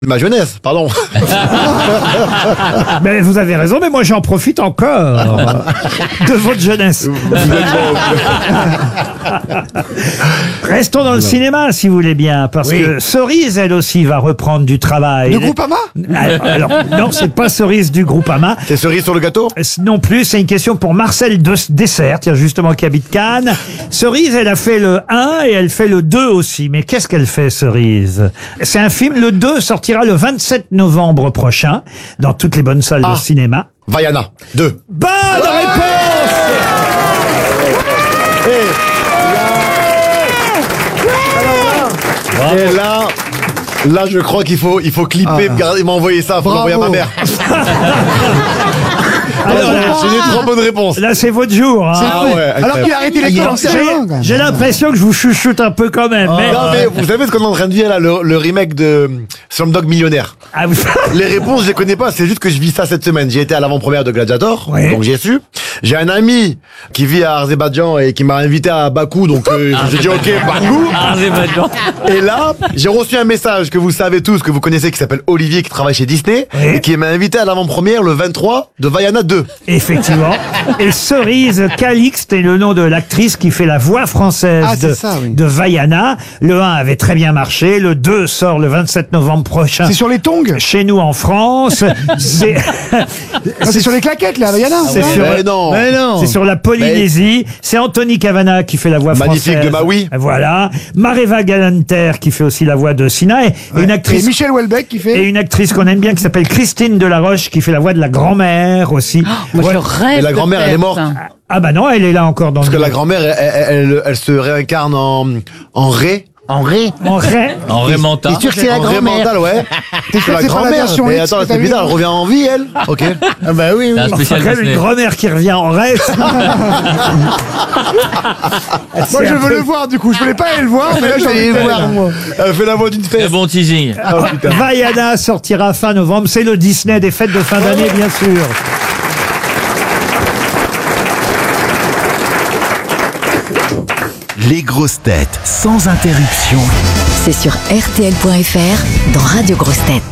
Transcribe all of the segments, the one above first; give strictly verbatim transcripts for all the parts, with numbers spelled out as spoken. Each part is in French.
Ma jeunesse, pardon. Mais vous avez raison, mais moi j'en profite encore de votre jeunesse. Restons dans le cinéma, si vous voulez bien, parce Oui. que Cerise, elle aussi, va reprendre du travail. Le Groupama ? Alors, alors, non, c'est pas Cerise du Groupama. C'est cerise sur le gâteau? Non plus, c'est une question pour Marcel de Dessert, tiens, justement, qui habite Cannes. Cerise, elle a fait le un et elle fait le deux aussi. Mais qu'est-ce qu'elle fait, Cerise? C'est un film, le deux sortira le vingt-sept novembre prochain, dans toutes les bonnes salles Ah. de cinéma. Vaiana, deux. Bonne réponse! Et là, là, je crois qu'il faut, il faut clipper, garder, m'envoyer ça, faut Bravo. l'envoyer à ma mère. Alors là, J'ai des trois bonnes réponses. là, c'est votre jour. Hein. Ah ouais, Alors incroyable. qu'il a arrêté l'école en C E un, quand même. J'ai l'impression que je vous chuchote un peu quand même. mais... Non, mais vous savez ce qu'on est en train de vivre là, le, le remake de Slumdog Millionnaire. Ah, vous- Les réponses, je les connais pas, c'est juste que je vis ça cette semaine. J'ai été à l'avant-première de Gladiator, Ouais. donc j'ai su. J'ai un ami qui vit à Azerbaïdjan et qui m'a invité à Bakou, donc euh, j'ai dit ok, Bakou. Et là, j'ai reçu un message que vous savez tous, que vous connaissez, qui s'appelle Olivier, qui travaille chez Disney, Oui. et qui m'a invité à l'avant-première le vingt-trois de Vaiana deux. Effectivement. Et Cerise Calixte est le nom de l'actrice qui fait la voix française Ah, c'est de, ça, oui. de Vaiana. Le un avait très bien marché. Le deux sort le vingt-sept novembre prochain. C'est sur les tongs ? Chez nous en France. C'est Ah, C'est sur les claquettes, là, Yana. c'est sur, Mais non. c'est sur la Polynésie. C'est Anthony Cavana qui fait la voix Magnifique française. de Maui. Voilà. Mareva Galanter qui fait aussi la voix de Sina. Et une Et actrice. Michel Houellebecq qui Et fait... une actrice qu'on aime bien qui s'appelle Christine Delaroche qui fait la voix de la grand-mère aussi. Moi, Ouais. je rêve Et la de grand-mère, faire elle est morte. ça. Ah bah non, elle est là encore dans Parce le... que la grand-mère, elle, elle, elle, elle se réincarne en, en ré. En ré. En vrai. En Ray Manta. T'es sûr que c'est la En ré grand-mère? mental, ouais. T'es sûr que c'est pas la version Mais X attends, que t'as c'est vu bizarre, elle revient en vie, elle. Ok. Ah bah oui, C'est un oui. Enfin, spécial quand même Disney. une grand-mère qui revient en rêve. Moi, je veux le voir, du coup. Je voulais pas aller le voir, mais là, je vais aller le voir, moi. Elle fait la voix d'une Très fesse. bon teasing. Vaiana sortira fin novembre. C'est le Disney des fêtes de fin d'année, bien sûr. Les grosses têtes sans interruption. C'est sur R T L point F R dans Radio Grosses Têtes.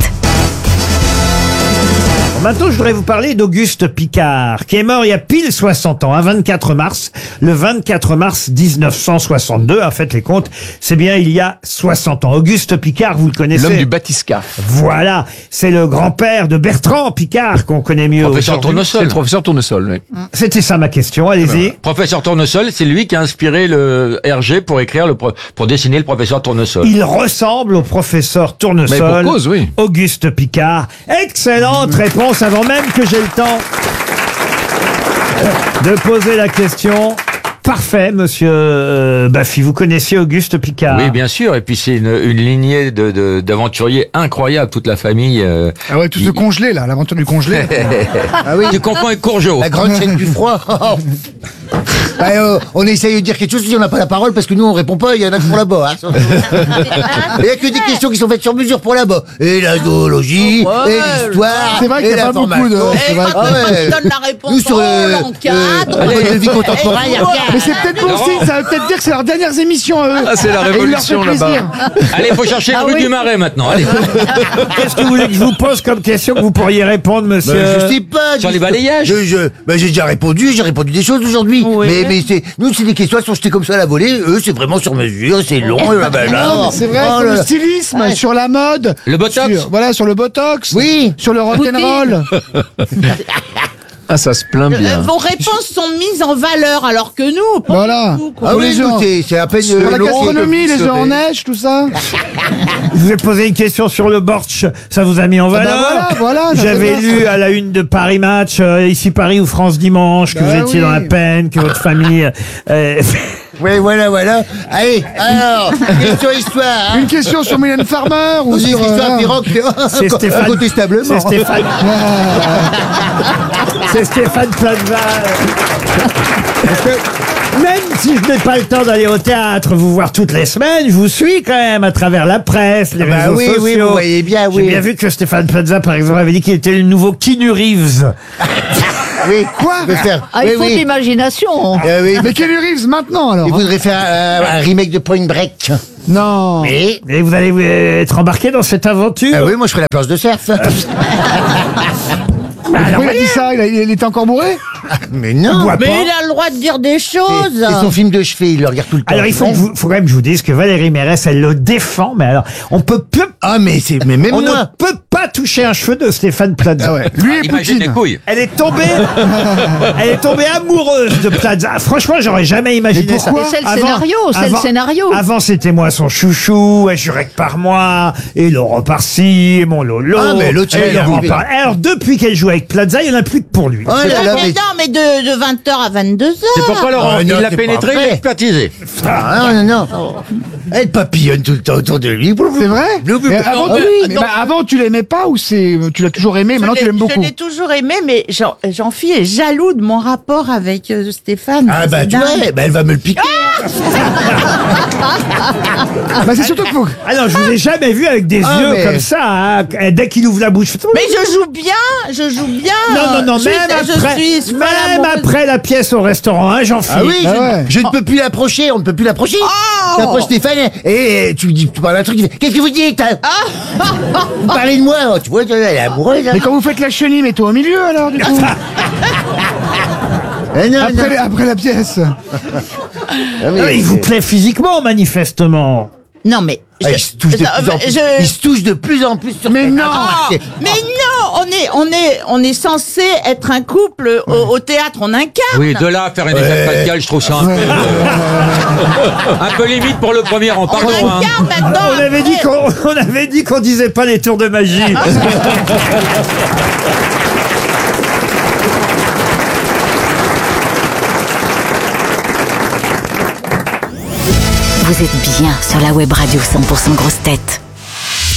Maintenant, je voudrais vous parler d'Auguste Picard, qui est mort il y a pile soixante ans, un vingt-quatre mars, le vingt-quatre mars mille neuf cent soixante-deux. En fait, les comptes, c'est bien il y a soixante ans. Auguste Picard, vous le connaissez. L'homme du bathyscaphe. Voilà, c'est le grand-père de Bertrand Picard, qu'on connaît mieux Professeur aujourd'hui. C'est Tournesol. le professeur Tournesol, oui. C'était ça ma question, allez-y. Professeur Tournesol, c'est lui qui a inspiré le R G pour écrire le pro- pour dessiner le professeur Tournesol. Il ressemble au professeur Tournesol. Mais pour cause, oui. Auguste Picard. Excellente réponse avant même que j'ai le temps de poser la question. Parfait, monsieur euh, Baffy. Vous connaissiez Auguste Picard? Oui, bien sûr. Et puis c'est une, une lignée de, de, d'aventuriers incroyable, toute la famille. euh, Ah ouais, tout il- ce congelé, là, l'aventure du congelé. Ah oui. Tu comprends avec Courgeot. La grande chaîne du froid. Bah, euh, on essaye de dire quelque chose si on n'a pas la parole parce que nous on répond pas, il y en a que pour là-bas. Hein. Il y a que des questions qui sont faites sur mesure pour là-bas. Et la zoologie, Ouais, et l'histoire, C'est vrai qu'il et y a la pas beaucoup de- formation. c'est vrai que- Ah ouais. On donne la réponse Nous sur en le l'encadre. euh, mode de vie contemporaine. Mais c'est peut-être bon signe, ça veut peut-être dire que c'est leurs dernières émissions, eux. Ah, c'est la Et il leur fait révolution, plaisir. là-bas. Allez, faut chercher Ah le rue oui. du Marais maintenant. Allez. Qu'est-ce que vous voulez que je vous pose comme question que vous pourriez répondre, monsieur? Ben, je sais pas. Sur je- les balayages. je, je, ben, j'ai déjà répondu, j'ai répondu des choses aujourd'hui. Oui. Mais, mais c'est, nous, c'est des questions qui sont jetées comme ça à la volée. Eux, c'est vraiment sur mesure, c'est long. et là, ben, là. Non, mais c'est vrai, Oh sur là le là. stylisme, Ouais. sur la mode. Le Botox. sur- Voilà, sur le Botox. Oui. Sur le rock'n'roll. Ah, ça se plaint bien. Euh, Vos réponses sont mises en valeur, alors que nous, pas Voilà. du tout, quoi. Ah Pour oui, les nous, gens. c'est, c'est à peine. Sur euh, la Laurent gastronomie, qui les œufs en serait- neige, tout ça. Je vous ai posé une question sur le Borch. Ça vous a mis en Ah bah valeur? voilà, voilà, ça J'avais fait lu bien. à la une de Paris Match, euh, ici Paris ou France Dimanche, que Bah vous étiez oui. dans la peine, que votre famille... euh, Oui, voilà, voilà. Allez, alors, question histoire. Hein. Une question sur Mylène Farmer ou Vous dites sur... histoire, euh, puis rock, C'est Stéphane. incontestablement. C'est Stéphane. C'est Stéphane Plaza. Parce que même si je n'ai pas le temps d'aller au théâtre vous voir toutes les semaines, je vous suis quand même à travers la presse, les Bah réseaux oui, sociaux. oui, vous voyez bien, J'ai oui. bien vu que Stéphane Plaza, par exemple, avait dit qu'il était le nouveau Keanu Reeves. Oui, Quoi je vais faire. Ah, oui, il faut de oui. l'imagination. Euh, oui. Mais Kenny Reeves maintenant, alors. Il voudrait faire euh, un remake de Point Break. Non. Mais... Et vous allez euh, être embarqué dans cette aventure? Ah oui, moi je ferai la planche de surf. Bah, alors, Pourquoi il a dit ça il, a- il était encore bourré? Mais non. boit Mais pas. il a le droit de dire des Et, choses. et son film de chevet, il le regarde tout le temps. Alors il faut, que vous- faut quand même que je vous dise que Valérie Mérès, elle le défend, mais alors on peut peu, Ah mais c'est mais même on moi. ne peut pas toucher un cheveu de Stéphane Plaza. Ah ouais. Lui et Imagine les Poutine. couilles. Elle est tombée, elle est tombée amoureuse de Plaza. Franchement, j'aurais jamais imaginé Mais ça. pourquoi C'est le scénario, c'est le avant- scénario. Avant, c'était moi son chouchou, elle jurait que par moi, et Laurent par-ci, et mon Lolo. Ah, mais l'autre, et il a Laurent arrivé. par- Alors, depuis qu'elle joue avec Plaza, il n'y en a plus que pour lui. Oh là là, mais mais... non, mais de, de vingt heures à vingt-deux heures. C'est pourquoi Laurent, Ah, il non, l'a c'est pas pénétré, il vrai. l'a expertisé. Ah, non, non, non. Elle papillonne tout le temps autour de lui. C'est vrai? Blou, blou, Mais blou. avant, Ah tu, oui, mais non. bah, avant, tu l'aimais pas ou c'est tu l'as toujours aimé, maintenant Je tu l'ai- l'aimes beaucoup? Je l'ai toujours aimé, mais Jean- Jean-Phi est jaloux de mon rapport avec euh, Stéphane. Ah bah C'est tu dingue. vois, bah, elle va me le piquer. Bah c'est surtout qu'il faut... Alors, je vous ai jamais vu avec des Ah, yeux mais- comme ça, hein. Dès qu'il ouvre la bouche. Mais je joue bien, je joue bien. Non, non, non, Je même suis- après, je suis folle même amoureuse. après la pièce au restaurant, hein, Jean-Philippe. Ah oui, je, Ah ouais. je ne peux plus l'approcher, on ne peut plus l'approcher. Oh Tu approches Stéphane et tu lui dis, tu parles un truc, il fait, qu'est-ce que vous dites hein Vous parlez de moi, oh, tu vois, elle est amoureuse. hein. Mais quand vous faites la chenille, mets-toi au milieu alors du coup. Ah, non, après, non. après la pièce. Ah, Ah, mais- il vous plaît physiquement, manifestement. Non, mais. Ah, il se touche de plus en plus. je- Il se touche de plus en plus sur Mais ses- non. Ah, Oh, mais non, on est, on est, on est censé être un couple au, au théâtre, on incarne. Oui, de là à faire une Elisabeth Pascal, je trouve ça un peu, euh, un peu limite pour le premier rang. on Pardon. hein. incarne maintenant. On avait dit qu'on on avait dit qu'on disait pas les tours de magie. Vous êtes bien sur la web radio cent pour cent grosses têtes.